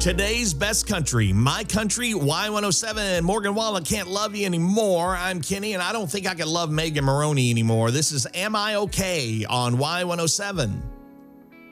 Today's best country, my country, Y107. Morgan Wallen can't love you anymore. I'm Kenny, and I don't think I can love Megan Maroney anymore. This is Am I Okay on Y107.